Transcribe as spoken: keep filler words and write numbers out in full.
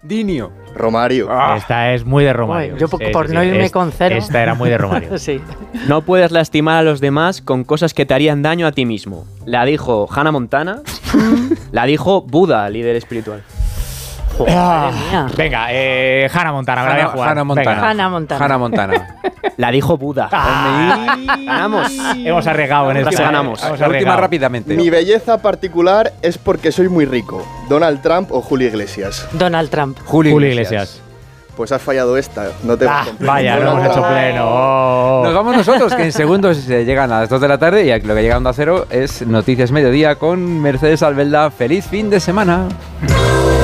Dinio. Romario. Ah. Esta es muy de Romario. Uy, yo por, Sí, por sí, no sí. irme Es- con cero. Esta era muy de Romario. Sí. No puedes lastimar a los demás con cosas que te harían daño a ti mismo. La dijo Hannah Montana. La dijo Buda, líder espiritual. Madre mía. Venga, eh, Hannah Montana, me la voy a Hannah, jugar. Hannah Montana. Venga. Hannah Montana. Hannah Montana. La dijo Buda. Ganamos. Hemos arriesgado en Casi esta. ganamos. Hemos La última arriesgado. rápidamente. Mi belleza particular es porque soy muy rico. ¿Donald Trump o Julio Iglesias? Donald Trump. Julio, Julio Iglesias. Iglesias. Pues has fallado esta. No te Ah, vas con vaya, lo Donald hemos hecho Trump. pleno. Oh. Nos vamos nosotros, que en segundos eh, llegan a las dos de la tarde y lo que llega a Onda Cero es Noticias Mediodía con Mercedes Albelda. ¡Feliz fin de semana!